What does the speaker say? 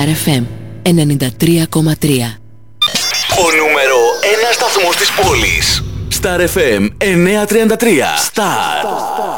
Star FM 93,3. Ο νούμερο 1 σταθμός της πόλης. Star FM 933. Star.